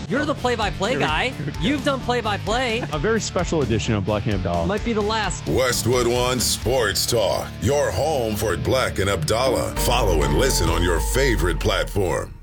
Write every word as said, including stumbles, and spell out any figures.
You're the play-by-play guy. You've done play-by-play. A very special edition of Black and Abdallah. Might be the last. Westwood One Sports Talk, your home for Black and Abdallah. Follow and listen on your favorite platform.